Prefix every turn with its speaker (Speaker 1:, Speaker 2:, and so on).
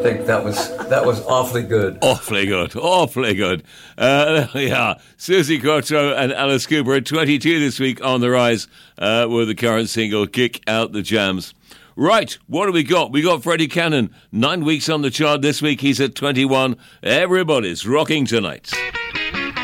Speaker 1: think that was awfully good.
Speaker 2: Awfully good. Yeah, Susie Quatro and Alice Cooper at 22 this week on the rise with the current single Kick Out the Jams. Right, what do we got? We got Freddie Cannon, 9 weeks on the chart this week. He's at 21. Everybody's rocking tonight.